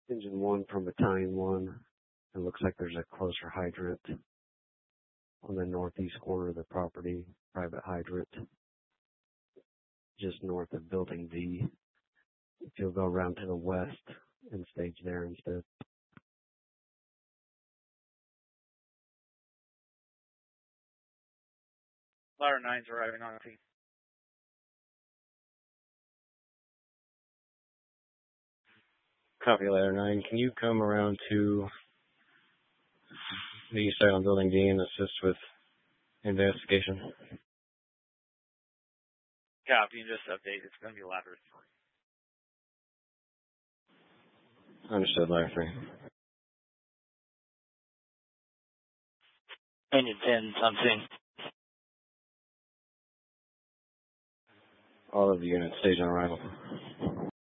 Engine 1 from Battalion 1. It looks like there's a closer hydrant on the northeast corner of the property, private hydrant, just north of Building D. If you'll go around to the west and stage there instead. Ladder 9's arriving on scene. Copy, Ladder 9. Can you come around to the east side on Building D and assist with investigation? Copy, and just update. It's going to be Ladder 3. Understood, Ladder 3. Engine 10, on scene. All of the units, stage on arrival.